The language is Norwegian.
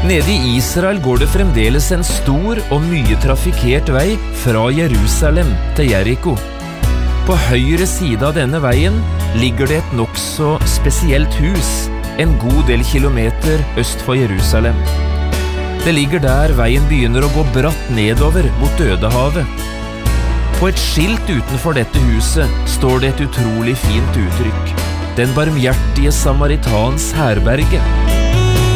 Nede i Israel går det fremdeles en stor og mye trafikkert vei fra Jerusalem til Jericho. På høyre side av denne veien ligger det et nokså spesielt hus, en god del kilometer øst for Jerusalem. Det ligger der veien begynner å gå bratt nedover mot Dødehavet. På et skilt utenfor dette huset står det et utrolig fint uttrykk: Den barmhjertige Samaritans herberge.